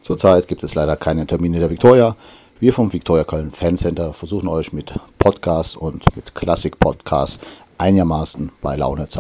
Zurzeit gibt es leider keine Termine der Viktoria. Wir vom Viktoria Köln Fancenter versuchen euch mit Podcasts und mit Klassik-Podcasts einigermaßen bei Laune zu